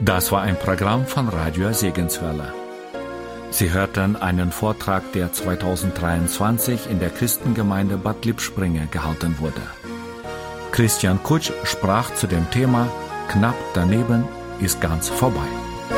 Das war ein Programm von Radio Segenswelle. Sie hörten einen Vortrag, der 2023 in der Christengemeinde Bad Lippspringe gehalten wurde. Christian Kutsch sprach zu dem Thema "Knapp daneben ist ganz vorbei".